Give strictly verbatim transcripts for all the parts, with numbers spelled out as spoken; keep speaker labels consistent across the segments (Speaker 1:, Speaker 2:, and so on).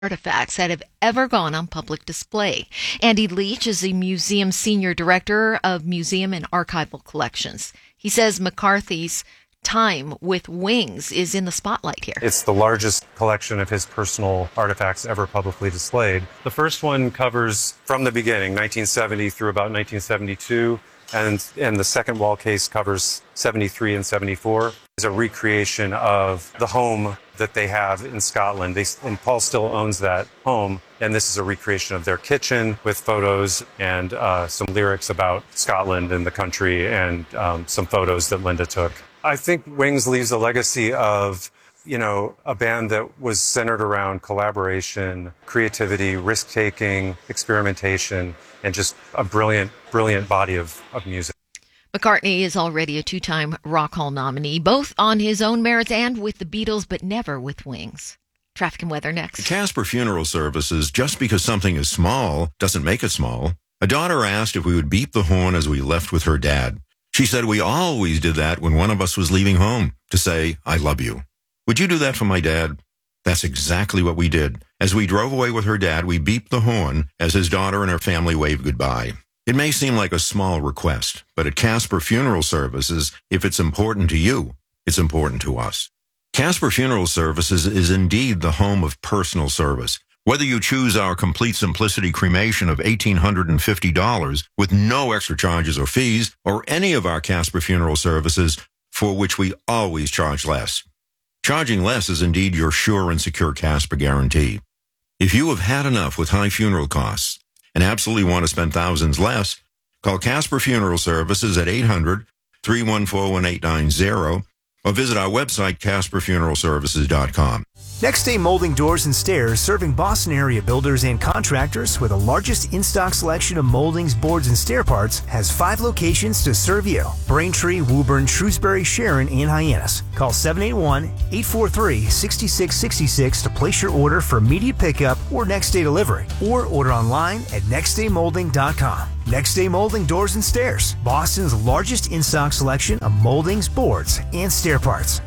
Speaker 1: artifacts that have ever gone on public display. Andy Leach is the museum's senior director of museum and archival collections. He says McCarthy's time with Wings is in the spotlight here.
Speaker 2: It's the largest collection of his personal artifacts ever publicly displayed. The first one covers from the beginning, nineteen seventy through about nineteen seventy-two, and, and the second wall case covers seventy-three and seventy-four. It's a recreation of the home that they have in Scotland. They, and Paul still owns that home, and this is a recreation of their kitchen with photos and uh, some lyrics about Scotland and the country, and um, some photos that Linda took. I think Wings leaves a legacy of, you know, a band that was centered around collaboration, creativity, risk-taking, experimentation, and just a brilliant, brilliant body of, of music.
Speaker 1: McCartney is already a two-time Rock Hall nominee, both on his own merits and with the Beatles, but never with Wings. Traffic and weather next.
Speaker 3: Casper Funeral Services, just because something is small doesn't make it small. A daughter asked if we would beep the horn as we left with her dad. She said we always did that when one of us was leaving home, to say, I love you. Would you do that for my dad? That's exactly what we did. As we drove away with her dad, we beeped the horn as his daughter and her family waved goodbye. It may seem like a small request, but at Casper Funeral Services, if it's important to you, it's important to us. Casper Funeral Services is indeed the home of personal service. Whether you choose our Complete Simplicity cremation of one thousand eight hundred fifty dollars with no extra charges or fees, or any of our Casper Funeral Services for which we always charge less. Charging less is indeed your sure and secure Casper guarantee. If you have had enough with high funeral costs and absolutely want to spend thousands less, call Casper Funeral Services at eight hundred, three one four, one eight nine zero or visit our website, casper funeral services dot com.
Speaker 4: Next Day Molding Doors and Stairs, serving Boston area builders and contractors with the largest in-stock selection of moldings, boards, and stair parts, has five locations to serve you. Braintree, Woburn, Shrewsbury, Sharon, and Hyannis. Call seven eight one, eight four three, six six six six to place your order for immediate pickup or next day delivery, or order online at next day molding dot com. Next Day Molding Doors and Stairs, Boston's largest in-stock selection of moldings, boards, and stair parts.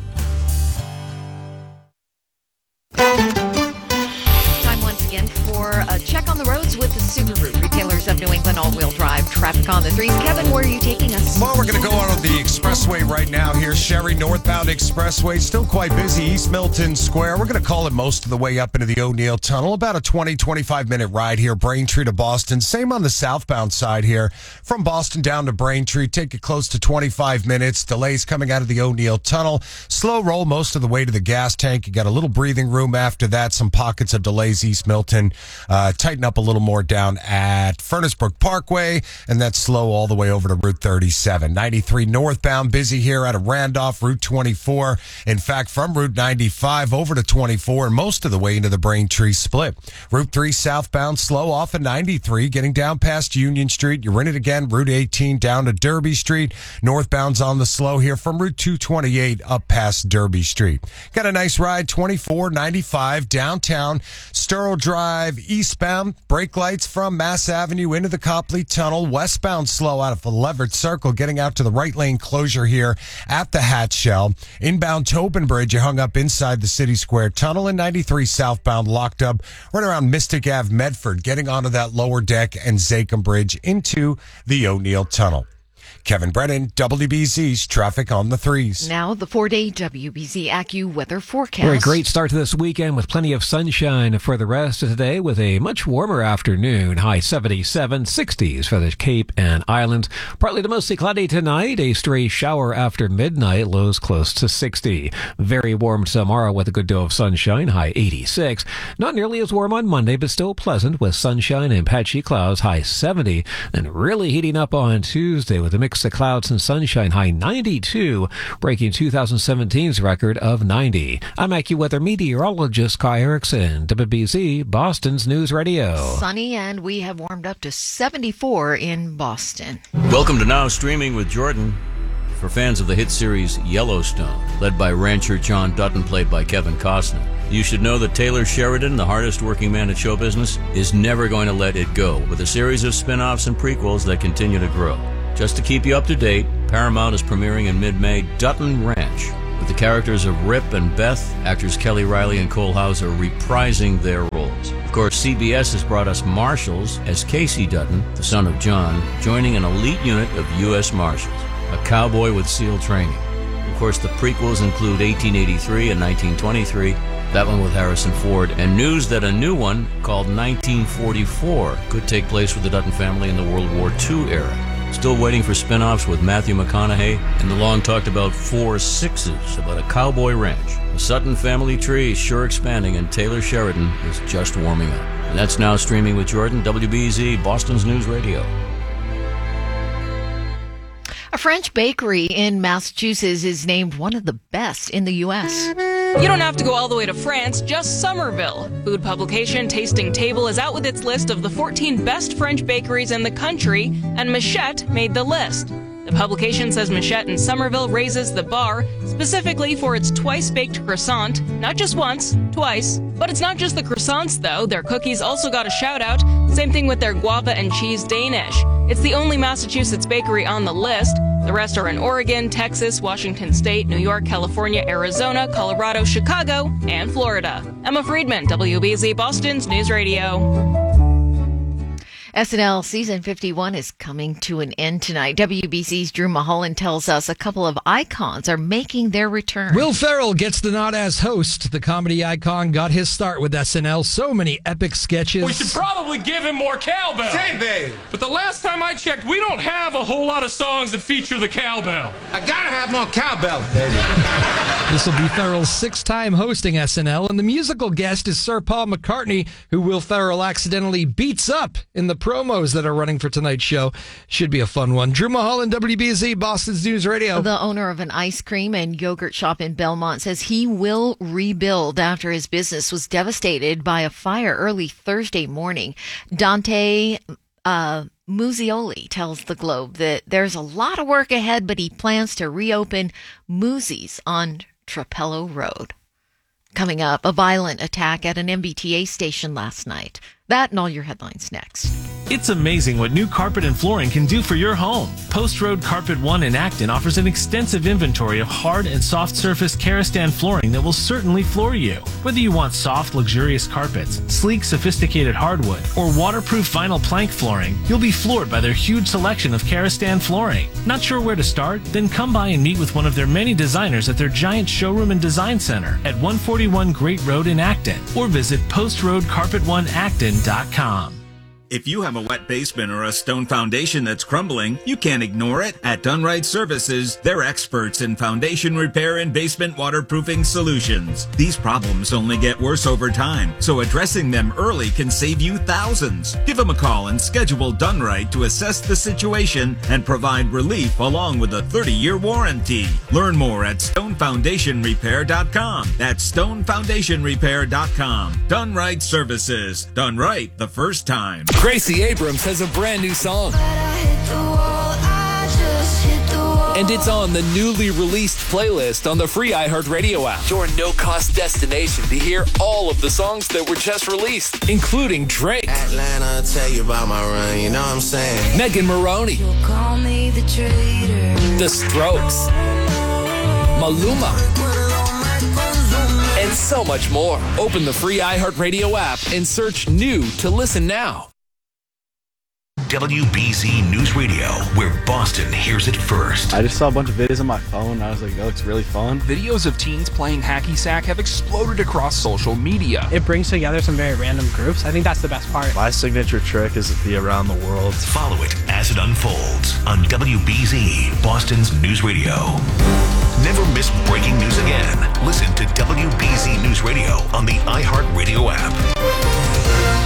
Speaker 1: Time once again for a check on the roads with the Subaru Retailers of New England all-wheel drive. Traffic on the threes. Kevin, where are you taking us?
Speaker 5: Well, we're going to go out on the expressway right now here. Sherry northbound expressway, still quite busy. East Milton Square. We're going to call it most of the way up into the O'Neill Tunnel. About a twenty, twenty-five minute ride here. Braintree to Boston. Same on the southbound side here. From Boston down to Braintree. Take it close to twenty-five minutes. Delays coming out of the O'Neill Tunnel. Slow roll most of the way to the gas tank. You got a little breathing room after that. Some pockets of delays East Milton. Uh, tighten up a little more down at Furnace Brook Parkway. And that's slow all the way over to Route thirty-seven. ninety-three northbound, busy here out of Randolph, Route twenty-four. In fact, from Route ninety-five over to twenty-four and most of the way into the Braintree split. Route three southbound, slow off at ninety-three, getting down past Union Street. You're in it again, Route eighteen down to Derby Street. Northbound's on the slow here from Route two twenty-eight up past Derby Street. Got a nice ride, twenty-four ninety-five downtown, Sterl Drive eastbound. Brake lights from Mass Avenue into the Copley Tunnel. Westbound slow out of the Leverett Circle, getting out to the right lane closure here at the Hatch Shell. Inbound Tobin Bridge, you hung up inside the City Square Tunnel. And ninety-three southbound locked up right around Mystic Avenue, Medford, getting onto that lower deck and Zachem Bridge into the O'Neill Tunnel. Kevin Brennan, W B Z's Traffic on the Threes.
Speaker 1: Now the four-day W B Z AccuWeather forecast.
Speaker 6: Very great start to this weekend with plenty of sunshine for the rest of today, with a much warmer afternoon. High seventy-seven, sixties for the Cape and Islands. Partly to mostly cloudy tonight. A stray shower after midnight. Lows close to sixty. Very warm tomorrow with a good deal of sunshine. High eighty-six. Not nearly as warm on Monday, but still pleasant with sunshine and patchy clouds. High seventy. And really heating up on Tuesday with a mix of clouds and sunshine. High ninety-two, breaking two thousand seventeen's record of ninety. I'm AccuWeather meteorologist Kai Erickson, W B Z, Boston's News Radio.
Speaker 1: Sunny, and we have warmed up to seventy-four in Boston.
Speaker 7: Welcome to Now Streaming with Jordan. For fans of the hit series Yellowstone, led by rancher John Dutton, played by Kevin Costner, you should know that Taylor Sheridan, the hardest working man in show business, is never going to let it go, with a series of spin-offs and prequels that continue to grow. Just to keep you up to date, Paramount is premiering in mid-May Dutton Ranch, with the characters of Rip and Beth, actors Kelly Riley and Cole Hauser reprising their roles. Of course, C B S has brought us Marshals as Casey Dutton, the son of John, joining an elite unit of U S Marshals, a cowboy with SEAL training. Of course, the prequels include eighteen eighty-three and nineteen twenty-three, that one with Harrison Ford, and news that a new one called nineteen forty-four could take place with the Dutton family in the World War Two era. Still waiting for spin-offs with Matthew McConaughey and the long-talked-about Four Sixes about a cowboy ranch. The Sutton family tree is sure expanding, and Taylor Sheridan is just warming up. And that's now Streaming with Jordan, W B Z, Boston's News Radio.
Speaker 1: A French bakery in Massachusetts is named one of the best in the U S
Speaker 8: You don't have to go all the way to France, just Somerville. Food publication Tasting Table is out with its list of the fourteen best French bakeries in the country, and Machette made the list. The publication says Machette in Somerville raises the bar, specifically for its twice-baked croissant. Not just once, twice. But it's not just the croissants, though. Their cookies also got a shout-out. Same thing with their guava and cheese Danish. It's the only Massachusetts bakery on the list. The rest are in Oregon, Texas, Washington State, New York, California, Arizona, Colorado, Chicago, and Florida. Emma Friedman, W B Z Boston's News Radio.
Speaker 1: S N L Season fifty-one is coming to an end tonight. W B C's Drew Mulholland tells us a couple of icons are making their return.
Speaker 9: Will Ferrell gets the nod as host. The comedy icon got his start with S N L. So many epic sketches.
Speaker 10: We should probably give him more cowbell.
Speaker 11: Say, babe.
Speaker 10: But the last time I checked, we don't have a whole lot of songs that feature the cowbell.
Speaker 11: I gotta have more cowbell, baby.
Speaker 9: This will be Ferrell's sixth time hosting S N L, and the musical guest is Sir Paul McCartney, who Will Ferrell accidentally beats up in the promos that are running for tonight's show. Should be a fun one. Drew Mulholland, W B Z, Boston's News Radio.
Speaker 1: The owner of an ice cream and yogurt shop in Belmont says he will rebuild after his business was devastated by a fire early Thursday morning. Dante uh, Muzioli tells the Globe that there's a lot of work ahead, but he plans to reopen Muzi's on Trapello Road. Coming up, a violent attack at an M B T A station last night. That and all your headlines next.
Speaker 12: It's amazing what new carpet and flooring can do for your home. Post Road Carpet One in Acton offers an extensive inventory of hard and soft surface Karastan flooring that will certainly floor you. Whether you want soft, luxurious carpets, sleek, sophisticated hardwood, or waterproof vinyl plank flooring, you'll be floored by their huge selection of Karastan flooring. Not sure where to start? Then come by and meet with one of their many designers at their giant showroom and design center at one forty-one Great Road in Acton, or visit post road carpet one acton dot com.
Speaker 13: If you have a wet basement or a stone foundation that's crumbling, you can't ignore it. At Dunright Services, they're experts in foundation repair and basement waterproofing solutions. These problems only get worse over time, so addressing them early can save you thousands. Give them a call and schedule Dunright to assess the situation and provide relief along with a thirty-year warranty. Learn more at stone foundation repair dot com. That's stone foundation repair dot com. Dunright Services. Done right the first time.
Speaker 14: Gracie Abrams has a brand new song. And it's on the newly released playlist on the free iHeartRadio app. Your no-cost destination to hear all of the songs that were just released, including Drake,
Speaker 15: Atlanta, tell you about my run, you know what I'm saying?
Speaker 14: Megan Maroney,
Speaker 15: Call me the traitor.
Speaker 14: The Strokes, Maluma, and so much more. Open the free iHeartRadio app and search new to listen now.
Speaker 16: W B Z News Radio, where Boston hears it first.
Speaker 17: I just saw a bunch of videos on my phone, and I was like, that looks really fun.
Speaker 18: Videos of teens playing hacky sack have exploded across social media.
Speaker 19: It brings together some very random groups. I think that's the best part.
Speaker 17: My signature trick is to be around the world.
Speaker 16: Follow it as it unfolds on W B Z, Boston's News Radio. Never miss breaking news again. Listen to W B Z News Radio on the iHeartRadio app.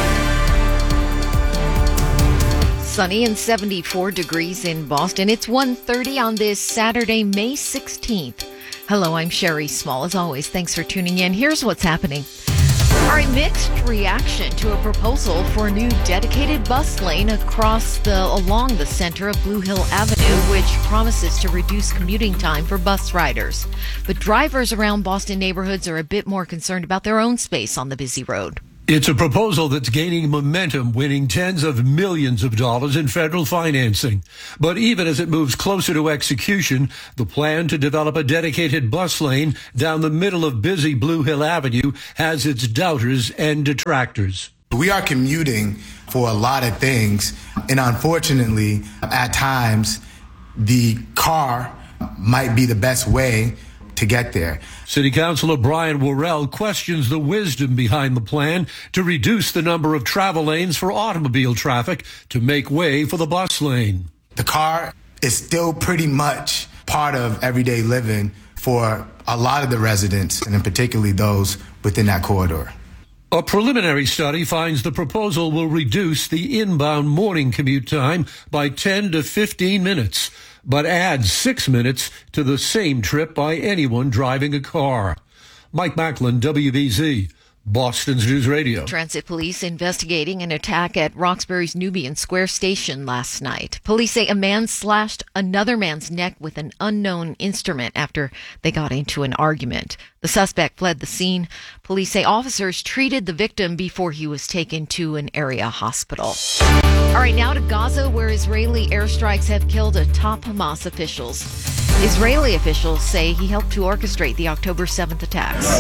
Speaker 1: Sunny and seventy-four degrees in Boston. It's one thirty on this Saturday, May sixteenth. Hello, I'm Sherry Small. As always, thanks for tuning in. Here's what's happening. All right, mixed reaction to a proposal for a new dedicated bus lane across the along the center of Blue Hill Avenue, which promises to reduce commuting time for bus riders. But drivers around Boston neighborhoods are a bit more concerned about their own space on the busy road.
Speaker 20: It's a proposal that's gaining momentum, winning tens of millions of dollars in federal financing. But even as it moves closer to execution, the plan to develop a dedicated bus lane down the middle of busy Blue Hill Avenue has its doubters and detractors.
Speaker 21: We are commuting for a lot of things, and unfortunately, at times, the car might be the best way to get there.
Speaker 20: City Councilor Brian Worrell questions the wisdom behind the plan to reduce the number of travel lanes for automobile traffic to make way for the bus lane.
Speaker 21: The car is still pretty much part of everyday living for a lot of the residents, and in particularly those within that corridor.
Speaker 20: A preliminary study finds the proposal will reduce the inbound morning commute time by ten to fifteen minutes, but adds six minutes to the same trip by anyone driving a car. Mike Macklin, W B Z, Boston's News Radio.
Speaker 1: Transit police investigating an attack at Roxbury's Nubian Square station last night. Police say a man slashed another man's neck with an unknown instrument after they got into an argument. The suspect fled the scene. Police say officers treated the victim before he was taken to an area hospital. All right, now to Gaza, where Israeli airstrikes have killed a top Hamas officials. Israeli officials say he helped to orchestrate the October seventh attacks.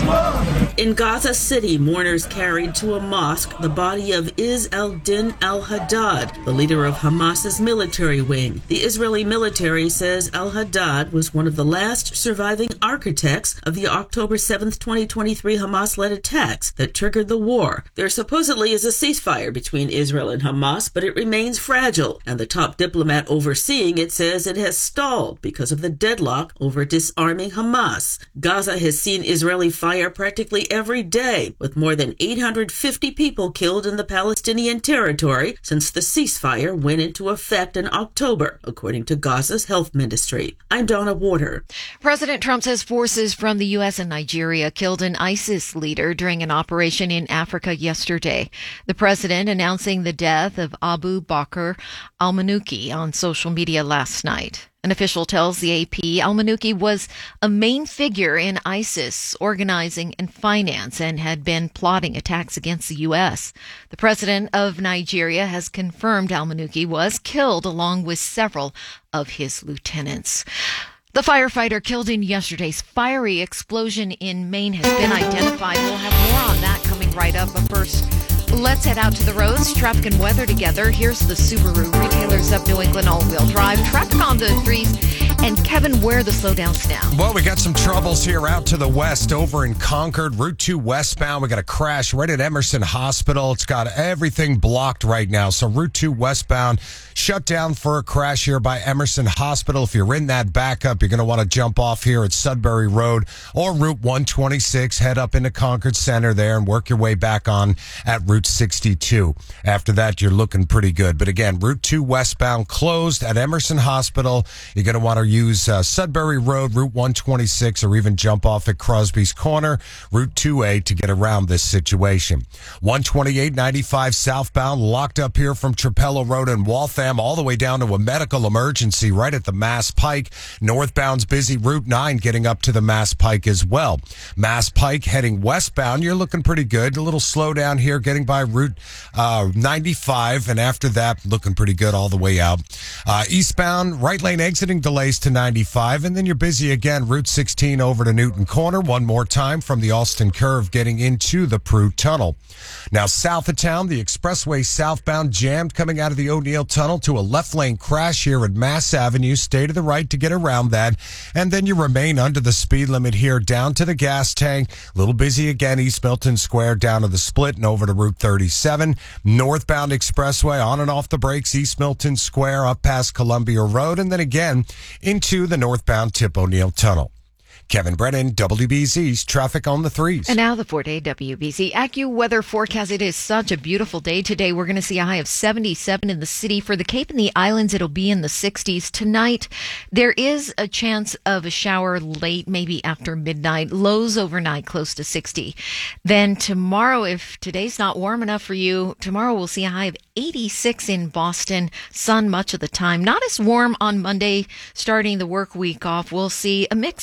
Speaker 22: In Gaza City, mourners carried to a mosque the body of Izz al-Din al-Haddad, the leader of Hamas's military wing. The Israeli military says al-Haddad was one of the last surviving architects of the October seventh, twenty twenty-three Hamas-led attacks that triggered the war. There supposedly is a ceasefire between Israel and Hamas, but it remains fragile, and the top diplomat overseeing it says it has stalled because of the deadlock over disarming Hamas. Gaza has seen Israeli fire practically every day, with more than eight hundred fifty people killed in the Palestinian territory since the ceasefire went into effect in October, according to Gaza's health ministry. I'm Donna Warder.
Speaker 1: President Trump says forces from the U S and Nigeria killed an ISIS leader during an operation in Africa yesterday. The president announcing the death of Abu Bakr al-Manuki on social media last night. An official tells the A P al-Manuki was a main figure in ISIS organizing and finance and had been plotting attacks against the U S. The president of Nigeria has confirmed al-Manuki was killed along with several of his lieutenants. The firefighter killed in yesterday's fiery explosion in Maine has been identified. We'll have more on that coming right up. But first, let's head out to the roads. Traffic and weather together. Here's the Subaru Retailers of New England all-wheel drive. Traffic on the threes. And Kevin, where are the slowdowns now?
Speaker 5: Well, we got some troubles here out to the west over in Concord. Route two westbound. We got a crash right at Emerson Hospital. It's got everything blocked right now. So Route two westbound shut down for a crash here by Emerson Hospital. If you're in that backup, you're going to want to jump off here at Sudbury Road or Route one twenty-six. Head up into Concord Center there and work your way back on at Route sixty-two. After that, you're looking pretty good. But again, Route two westbound closed at Emerson Hospital. You're going to want to use uh, Sudbury Road, Route one twenty-six, or even jump off at Crosby's Corner, Route two A to get around this situation. one twenty-eight ninety-five southbound locked up here from Trapello Road in Waltham all the way down to a medical emergency right at the Mass Pike. Northbound's busy. Route nine getting up to the Mass Pike as well. Mass Pike heading westbound, you're looking pretty good. A little slowdown here getting by Route uh, ninety-five, and after that, looking pretty good all the way out. Uh, eastbound, right lane exiting delays to ninety-five, and then you're busy again, Route sixteen over to Newton Corner, one more time from the Alston Curve getting into the Prue Tunnel. Now, south of town, the expressway southbound jammed coming out of the O'Neill Tunnel to a left lane crash here at Mass Avenue. Stay to the right to get around that, and then you remain under the speed limit here down to the gas tank. A little busy again, East Milton Square down to the Split and over to Route thirty-seven. Northbound expressway on and off the brakes, East Milton Square up past Columbia Road, and then again into the northbound Tip O'Neill Tunnel. Kevin Brennan, W B Z's Traffic on the Threes.
Speaker 1: And now the four-day W B Z AccuWeather forecast. It is such a beautiful day today. We're going to see a high of seventy-seven in the city. For the Cape and the Islands, it'll be in the sixties. Tonight, there is a chance of a shower late, maybe after midnight. Lows overnight close to sixty. Then tomorrow, if today's not warm enough for you, tomorrow we'll see a high of eighty-six in Boston. Sun much of the time. Not as warm on Monday, starting the work week off. We'll see a mix of sun and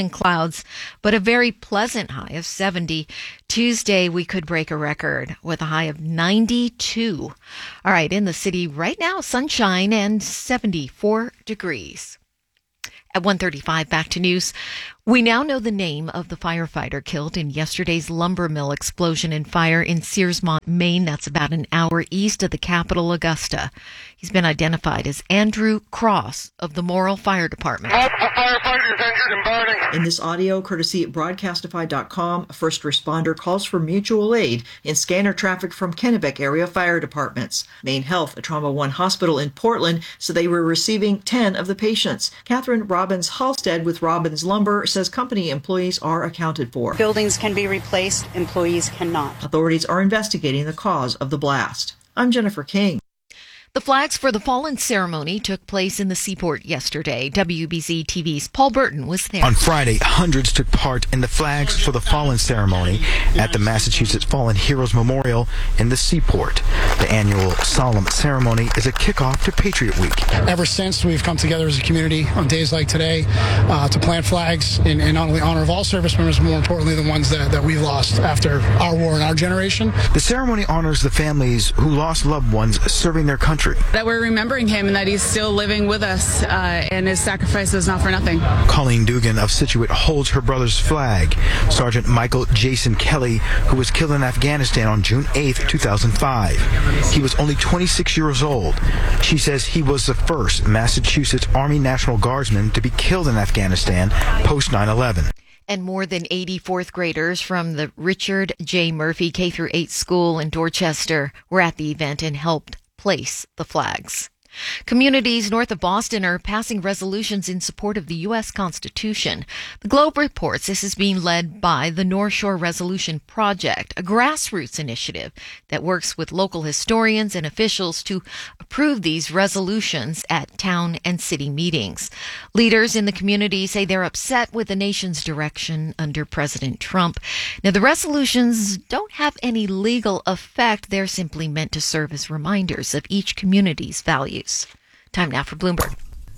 Speaker 1: and clouds, but a very pleasant high of seventy. Tuesday, we could break a record with a high of ninety-two. All right, in the city right now, sunshine and seventy-four degrees. At one thirty-five, back to news. We now know the name of the firefighter killed in yesterday's lumber mill explosion and fire in Searsmont, Maine. That's about an hour east of the capital, Augusta. He's been identified as Andrew Cross of the Morrill Fire Department.
Speaker 2: Multiple firefighters injured and burning.
Speaker 3: In this audio, courtesy broadcastify dot com, a first responder calls for mutual aid in scanner traffic from Kennebec area fire departments. Maine Health, a Trauma One hospital in Portland, said they were receiving ten of the patients. Catherine Robbins Halstead with Robbins Lumber says company employees are accounted for.
Speaker 23: Buildings can be replaced, employees cannot.
Speaker 3: Authorities are investigating the cause of the blast. I'm Jennifer King.
Speaker 1: The Flags for the Fallen ceremony took place in the Seaport yesterday. W B Z T V's Paul Burton was there.
Speaker 24: On Friday, hundreds took part in the Flags for the Fallen ceremony at the Massachusetts Fallen Heroes Memorial in the Seaport. The annual solemn ceremony is a kickoff to Patriot Week.
Speaker 25: Ever since, we've come together as a community on days like today uh, to plant flags in, in not only honor of all service members, but more importantly, the ones that, that we've lost after our war and our generation.
Speaker 24: The ceremony honors the families who lost loved ones serving their country.
Speaker 26: That we're remembering him and that he's still living with us, uh, and his sacrifice is not for nothing.
Speaker 24: Colleen Dugan of Scituate holds her brother's flag. Sergeant Michael Jason Kelly, who was killed in Afghanistan on June eighth, two thousand five. He was only twenty-six years old. She says he was the first Massachusetts Army National Guardsman to be killed in Afghanistan post nine eleven.
Speaker 1: And more than eighty fourth graders from the Richard J. Murphy K through eight school in Dorchester were at the event and helped place the flags. Communities north of Boston are passing resolutions in support of the U S Constitution. The Globe reports this is being led by the North Shore Resolution Project, a grassroots initiative that works with local historians and officials to approve these resolutions at town and city meetings. Leaders in the community say they're upset with the nation's direction under President Trump. Now, the resolutions don't have any legal effect. They're simply meant to serve as reminders of each community's values. Time now for Bloomberg.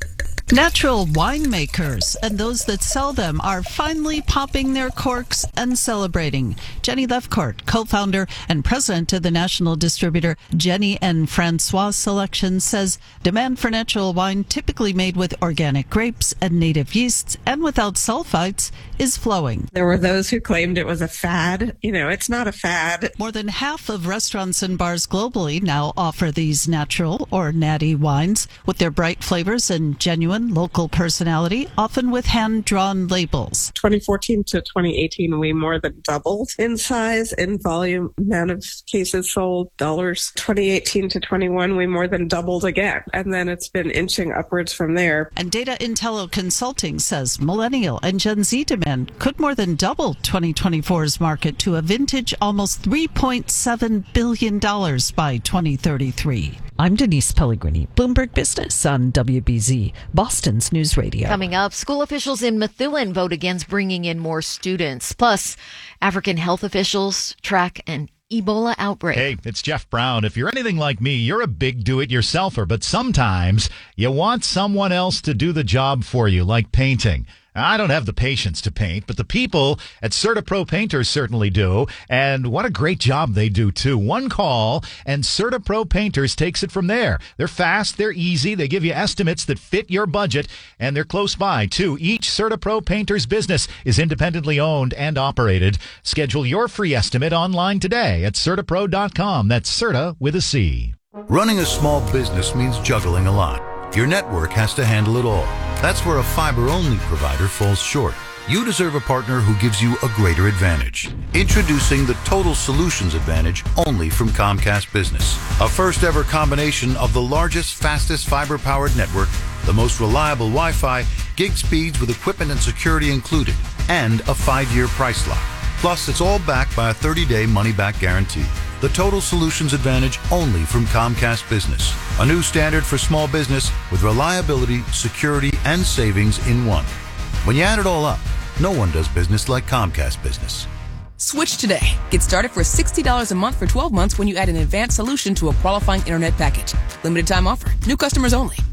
Speaker 27: Natural winemakers and those that sell them are finally popping their corks and celebrating. Jenny Lefcourt, co-founder and president of the national distributor Jenny and Francois Selection, says demand for natural wine, typically made with organic grapes and native yeasts and without sulfites, is flowing.
Speaker 28: There were those who claimed it was a fad. You know, it's not a fad.
Speaker 27: More than half of restaurants and bars globally now offer these natural or natty wines with their bright flavors and genuine local personality, often with hand-drawn labels.
Speaker 28: twenty fourteen to twenty eighteen, we more than doubled in size, in volume, amount of cases sold, dollars. twenty eighteen to twenty-one, we more than doubled again. And then it's been inching upwards from there.
Speaker 27: And Data Intello Consulting says millennial and Gen Z demand could more than double twenty twenty-four's market to a vintage almost three point seven billion dollars by twenty thirty-three. I'm Denise Pellegrini, Bloomberg Business on W B Z, Boston's News Radio.
Speaker 1: Coming up, school officials in Methuen vote against bringing in more students. Plus, African health officials track an Ebola outbreak.
Speaker 29: Hey, it's Jeff Brown. If you're anything like me, you're a big do-it-yourselfer, but sometimes you want someone else to do the job for you, like painting. I don't have the patience to paint, but the people at CertaPro Painters certainly do. And what a great job they do, too. One call, and CertaPro Painters takes it from there. They're fast, they're easy, they give you estimates that fit your budget, and they're close by, too. Each CertaPro Painters business is independently owned and operated. Schedule your free estimate online today at Certa Pro dot com. That's Certa with a C.
Speaker 30: Running a small business means juggling a lot. Your network has to handle it all. That's where a fiber-only provider falls short. You deserve a partner who gives you a greater advantage. Introducing the Total Solutions Advantage only from Comcast Business. A first-ever combination of the largest, fastest fiber-powered network, the most reliable Wi-Fi, gig speeds with equipment and security included, and a five-year price lock. Plus, it's all backed by a thirty-day money-back guarantee. The Total Solutions Advantage only from Comcast Business. A new standard for small business with reliability, security, and savings in one. When you add it all up, no one does business like Comcast Business.
Speaker 31: Switch today. Get started for sixty dollars a month for twelve months when you add an advanced solution to a qualifying internet package. Limited time offer. New customers only.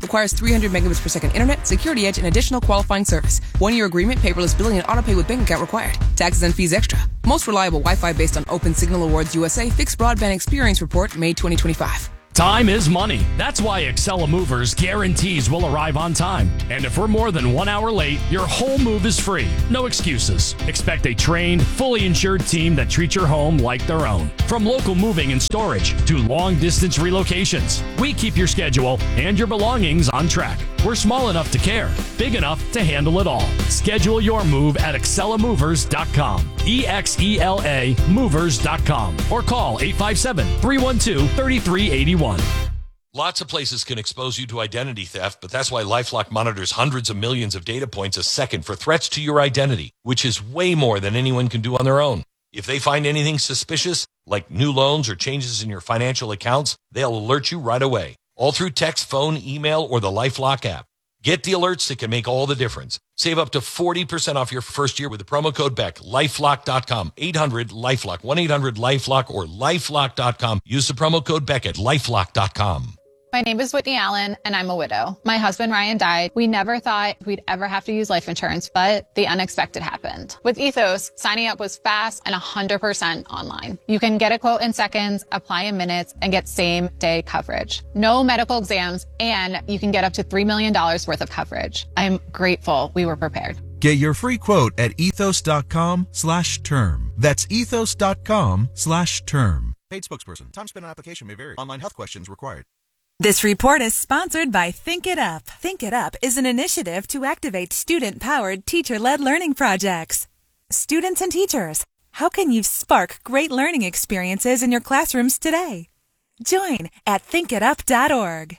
Speaker 31: Requires three hundred megabits per second internet, security edge, and additional qualifying service. One-year agreement, paperless billing, and autopay with bank account required. Taxes and fees extra. Most reliable Wi-Fi based on Open Signal Awards U S A Fixed Broadband Experience Report, May twenty twenty-five.
Speaker 4: Time is money. That's why Excella Movers guarantees we'll arrive on time. And if we're more than one hour late, your whole move is free. No excuses. Expect a trained, fully insured team that treats your home like their own. From local moving and storage to long-distance relocations, we keep your schedule and your belongings on track. We're small enough to care, big enough to handle it all. Schedule your move at excella movers dot com. E X E L A movers dot com. Or call eight five seven, three one two, three three eight one.
Speaker 6: Lots of places can expose you to identity theft, but that's why LifeLock monitors hundreds of millions of data points a second for threats to your identity, which is way more than anyone can do on their own. If they find anything suspicious, like new loans or changes in your financial accounts, they'll alert you right away, all through text, phone, email, or the LifeLock app. Get the alerts that can make all the difference. Save up to forty percent off your first year with the promo code Beck. lifelock dot com, eight hundred LifeLock, one eight hundred LifeLock, or lifelock dot com. Use the promo code Beck at lifelock dot com.
Speaker 7: My name is Whitney Allen, and I'm a widow. My husband, Ryan, died. We never thought we'd ever have to use life insurance, but the unexpected happened. With Ethos, signing up was fast and one hundred percent online. You can get a quote in seconds, apply in minutes, and get same-day coverage. No medical exams, and you can get up to three million dollars worth of coverage. I'm grateful we were prepared.
Speaker 8: Get your free quote at ethos.com slash term. That's ethos.com slash term.
Speaker 9: Paid spokesperson. Time spent on application may vary. Online health questions required.
Speaker 10: This report is sponsored by Think It Up. Think It Up is an initiative to activate student-powered, teacher-led learning projects. Students and teachers, how can you spark great learning experiences in your classrooms today? Join at think it up dot org.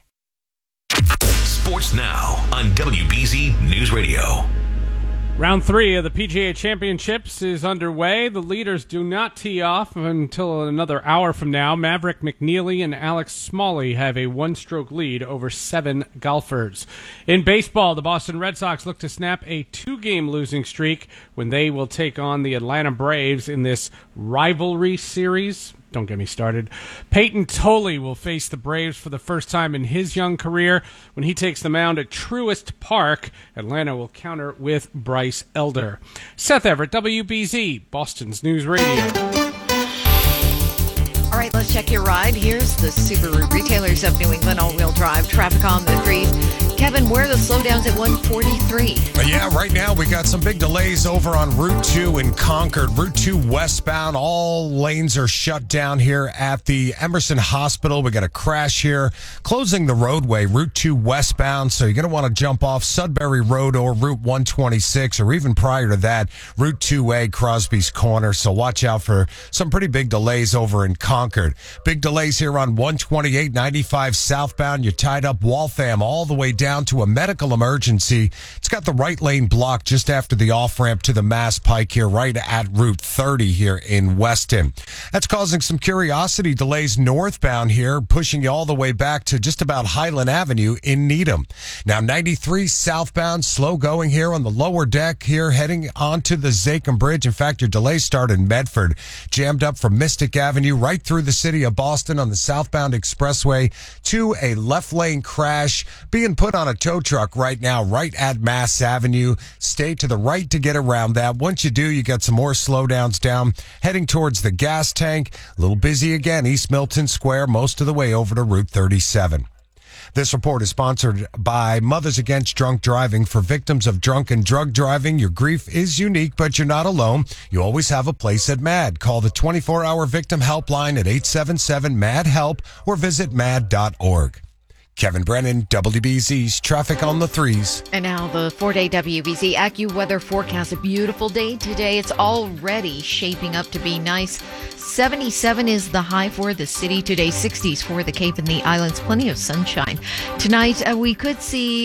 Speaker 16: Sports now on W B Z News Radio.
Speaker 11: Round three of the P G A Championships is underway. The leaders do not tee off until another hour from now. Maverick McNeely and Alex Smalley have a one-stroke lead over seven golfers. In baseball, the Boston Red Sox look to snap a two-game losing streak when they will take on the Atlanta Braves in this rivalry series. Don't get me started. Peyton Tolley will face the Braves for the first time in his young career. When he takes the mound at Truist Park, Atlanta will counter with Bryce Elder. Seth Everett, W B Z, Boston's News Radio.
Speaker 1: All right, let's check your ride. Here's the Subaru Retailers of New England all-wheel drive traffic on the threes. Kevin, where are the slowdowns at one forty-three?
Speaker 5: Yeah, right now we got some big delays over on Route two in Concord. Route two westbound, all lanes are shut down here at the Emerson Hospital. We got a crash here, closing the roadway, Route two westbound. So you're going to want to jump off Sudbury Road or Route one twenty-six, or even prior to that, Route two A, Crosby's Corner. So watch out for some pretty big delays over in Concord. Big delays here on one twenty-eight ninety-five southbound. You're tied up Waltham all the way down to a medical emergency. It's got the right lane blocked just after the off-ramp to the Mass Pike here, right at Route thirty here in Weston. That's causing some curiosity delays northbound here, pushing you all the way back to just about Highland Avenue in Needham. Now ninety-three southbound, slow going here on the lower deck here, heading onto the Zachem Bridge. In fact, your delay start in Medford, jammed up from Mystic Avenue right through the city of Boston on the southbound expressway to a left lane crash being put on a tow truck right now, right at Mass Avenue. Stay to the right to get around that. Once you do, you got some more slowdowns down, heading towards the gas tank. A little busy again, East Milton Square, most of the way over to Route thirty-seven. This report is sponsored by Mothers Against Drunk Driving. For victims of drunk and drug driving, your grief is unique, but you're not alone. You always have a place at MAD. Call the twenty-four hour victim helpline at eight seven seven MAD HELP or visit mad dot org. Kevin Brennan, W B Z's Traffic on the Threes.
Speaker 1: And now the four-day W B Z AccuWeather forecast. A beautiful day today. It's already shaping up to be nice. seventy-seven is the high for the city today. sixties for the Cape and the Islands. Plenty of sunshine. Tonight, uh, we could see a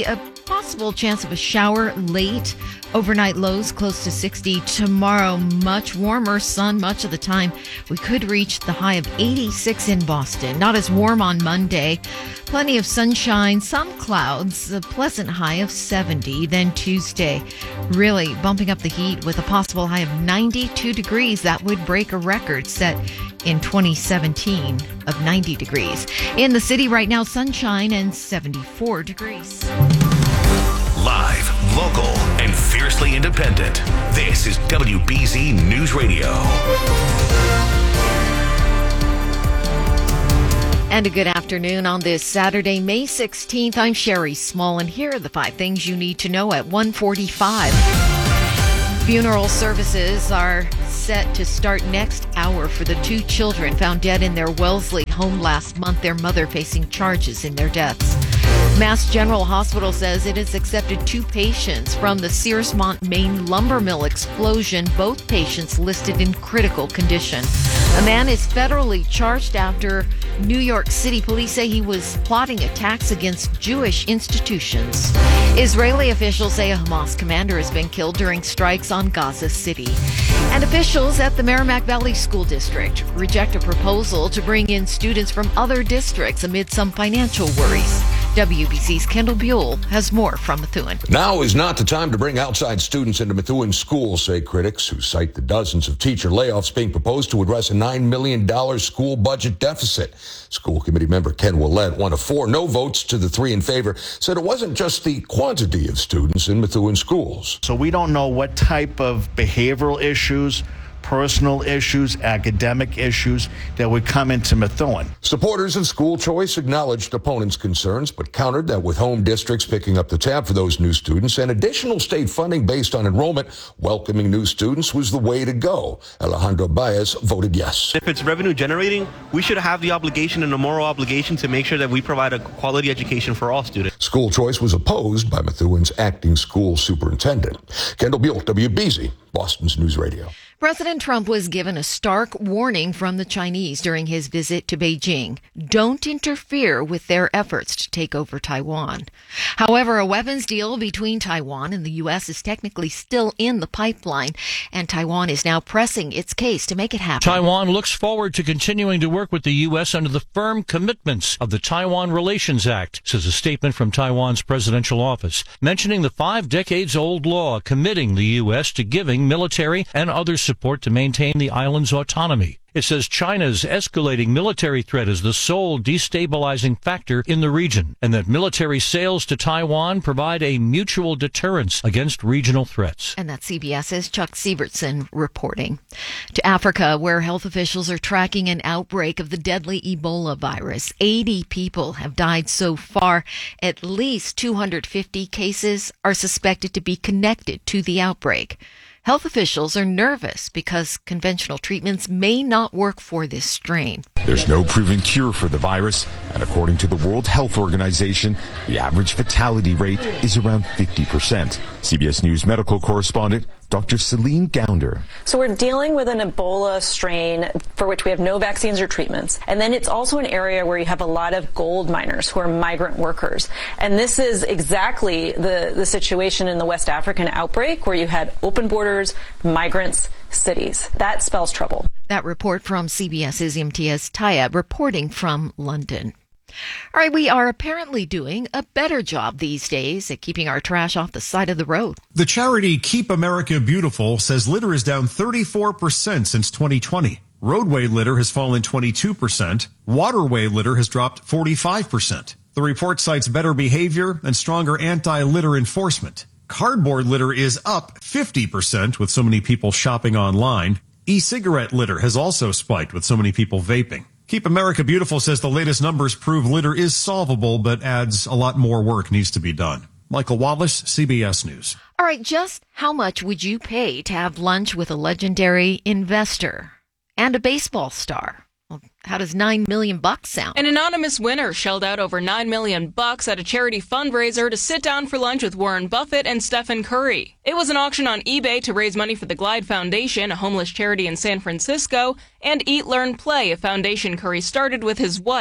Speaker 1: Possible chance of a shower late. Overnight lows close to sixty. Tomorrow, much warmer. Sun much of the time. We could reach the high of eighty-six in Boston. Not as warm on Monday. Plenty of sunshine, some clouds. A pleasant high of seventy. Then Tuesday, really bumping up the heat with a possible high of ninety-two degrees. That would break a record set in twenty seventeen of ninety degrees. In the city right now, sunshine and seventy-four degrees.
Speaker 16: Live, local, and fiercely independent. This is W B Z News Radio.
Speaker 1: And a good afternoon on this Saturday, May sixteenth. I'm Sherry Small, and here are the five things you need to know at one forty-five. Funeral services are set to start next hour for the two children found dead in their Wellesley home last month, their mother facing charges in their deaths. Mass General Hospital says it has accepted two patients from the Searsmont, Maine lumber mill explosion, both patients listed in critical condition. A man is federally charged after New York City police say he was plotting attacks against Jewish institutions. Israeli officials say a Hamas commander has been killed during strikes on Gaza City. And officials at the Merrimack Valley School District reject a proposal to bring in students from other districts amid some financial worries. W B C's Kendall Buell has more from Methuen.
Speaker 2: Now is not the time to bring outside students into Methuen schools, say critics, who cite the dozens of teacher layoffs being proposed to address a nine million dollars school budget deficit. School committee member Ken Willett, one of four no votes to the three in favor, said it wasn't just the quantity of students in Methuen schools.
Speaker 12: So we don't know what type of behavioral issues, personal issues, academic issues that would come into Methuen.
Speaker 2: Supporters of school choice acknowledged opponents' concerns, but countered that with home districts picking up the tab for those new students and additional state funding based on enrollment, welcoming new students was the way to go. Alejandro Baez voted yes.
Speaker 13: If it's revenue generating, we should have the obligation and a moral obligation to make sure that we provide a quality education for all students.
Speaker 2: School choice was opposed by Methuen's acting school superintendent. Kendall Buell, W B Z, Boston's News Radio.
Speaker 1: President Trump was given a stark warning from the Chinese during his visit to Beijing. Don't interfere with their efforts to take over Taiwan. However, a weapons deal between Taiwan and the U S is technically still in the pipeline, and Taiwan is now pressing its case to make it happen.
Speaker 14: Taiwan looks forward to continuing to work with the U S under the firm commitments of the Taiwan Relations Act, says a statement from Taiwan's presidential office, mentioning the five decades-old law committing the U S to giving military and other support to maintain the island's autonomy. It says China's escalating military threat is the sole destabilizing factor in the region, and that military sales to Taiwan provide a mutual deterrence against regional threats.
Speaker 1: And that's CBS's Chuck Sievertson reporting. To Africa, where health officials are tracking an outbreak of the deadly Ebola virus. eighty people have died so far. At least two hundred fifty cases are suspected to be connected to the outbreak. Health officials are nervous because conventional treatments may not work for this strain.
Speaker 15: There's no proven cure for the virus, and according to the World Health Organization, the average fatality rate is around fifty percent. C B S News medical correspondent Doctor Celine Gounder.
Speaker 17: So we're dealing with an Ebola strain for which we have no vaccines or treatments. And then it's also an area where you have a lot of gold miners who are migrant workers. And this is exactly the, the situation in the West African outbreak, where you had open borders, migrants, cities. That spells trouble.
Speaker 1: That report from CBS's Imtiaz Tayeb reporting from London. All right, we are apparently doing a better job these days at keeping our trash off the side of the road.
Speaker 18: The charity Keep America Beautiful says litter is down thirty-four percent since twenty twenty. Roadway litter has fallen twenty-two percent. Waterway litter has dropped forty-five percent. The report cites better behavior and stronger anti-litter enforcement. Cardboard litter is up fifty percent with so many people shopping online. E-cigarette litter has also spiked with so many people vaping. Keep America Beautiful says the latest numbers prove litter is solvable, but adds a lot more work needs to be done. Michael Wallace, C B S News.
Speaker 1: All right, just how much would you pay to have lunch with a legendary investor and a baseball star? Well, how does nine million bucks sound?
Speaker 19: An anonymous winner shelled out over nine million bucks at a charity fundraiser to sit down for lunch with Warren Buffett and Stephen Curry. It was an auction on eBay to raise money for the Glide Foundation, a homeless charity in San Francisco, and Eat, Learn, Play, a foundation Curry started with his wife.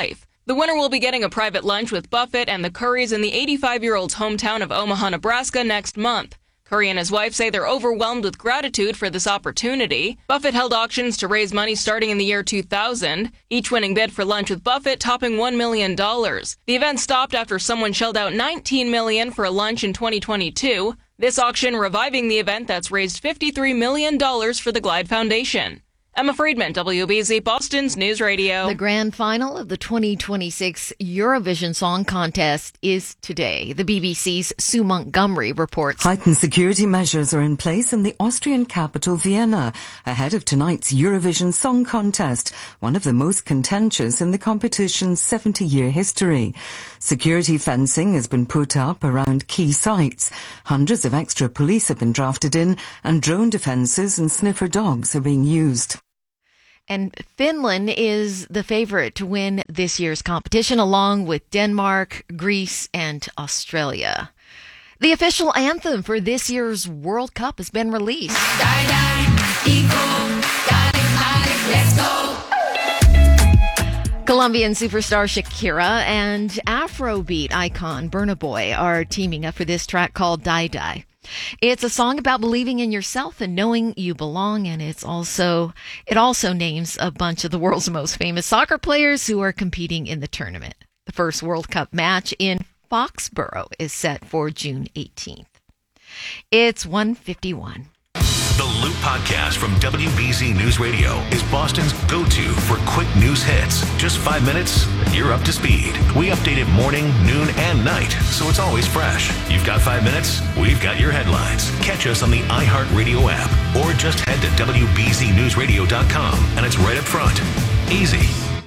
Speaker 19: The winner will be getting a private lunch with Buffett and the Currys in the eighty-five-year-old's hometown of Omaha, Nebraska next month. Curry and his wife say they're overwhelmed with gratitude for this opportunity. Buffett held auctions to raise money starting in the year two thousand, each winning bid for lunch with Buffett topping one million dollars. The event stopped after someone shelled out nineteen million dollars for a lunch in twenty twenty-two. This auction reviving the event that's raised fifty-three million dollars for the Glide Foundation. Emma Friedman, W B Z Boston's News Radio.
Speaker 1: The grand final of the twenty twenty-six Eurovision Song Contest is today. The B B C's Sue Montgomery reports.
Speaker 3: Heightened security measures are in place in the Austrian capital Vienna ahead of tonight's Eurovision Song Contest, one of the most contentious in the competition's seventy-year history. Security fencing has been put up around key sites. Hundreds of extra police have been drafted in, and drone defences and sniffer dogs are being used.
Speaker 1: And Finland is the favorite to win this year's competition, along with Denmark, Greece, and Australia. The official anthem for this year's World Cup has been released. Die, die, equal, die, let's go. Colombian superstar Shakira and Afrobeat icon Burna Boy are teaming up for this track called Die Die. It's a song about believing in yourself and knowing you belong, and it's also it also names a bunch of the world's most famous soccer players who are competing in the tournament. The first World Cup match in Foxborough is set for June eighteenth. It's one fifty-one.
Speaker 16: The Loop Podcast from W B Z News Radio is Boston's go-to for quick news hits. Just five minutes, and you're up to speed. We update it morning, noon, and night, so it's always fresh. You've got five minutes, we've got your headlines. Catch us on the iHeartRadio app, or just head to W B Z news radio dot com, and it's right up front. Easy.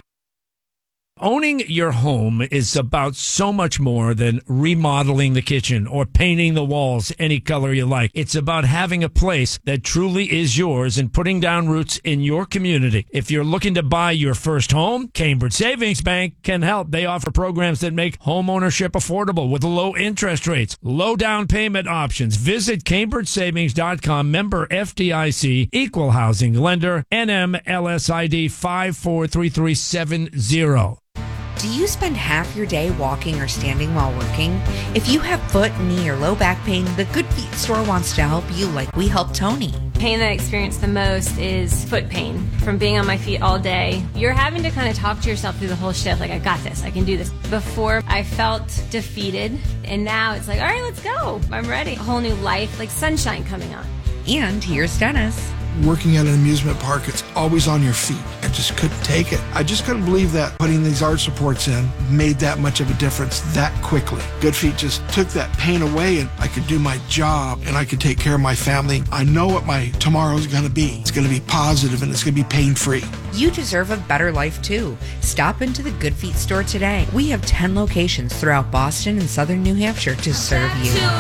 Speaker 20: Owning your home is about so much more than remodeling the kitchen or painting the walls any color you like. It's about having a place that truly is yours and putting down roots in your community. If you're looking to buy your first home, Cambridge Savings Bank can help. They offer programs that make home ownership affordable with low interest rates, low down payment options. Visit cambridge savings dot com, member F D I C, equal housing lender, N M L S I D five four three three seven zero.
Speaker 21: Do you spend half your day walking or standing while working? If you have foot, knee, or low back pain, the Good Feet store wants to help you like we helped Tony.
Speaker 22: Pain that I experience the most is foot pain from being on my feet all day. You're having to kind of talk to yourself through the whole shift, like, I got this, I can do this. Before, I felt defeated, and now it's like, all right, let's go. I'm ready. A whole new life, like sunshine coming on.
Speaker 21: And here's Dennis.
Speaker 23: Working at an amusement park, it's always on your feet. I just couldn't take it. I just couldn't believe that putting these arch supports in made that much of a difference that quickly. Good Feet just took that pain away, and I could do my job and I could take care of my family. I know what my tomorrow's going to be. It's going to be positive and it's going to be pain-free.
Speaker 21: You deserve a better life too. Stop into the Good Feet store today. We have ten locations throughout Boston and southern New Hampshire to serve you.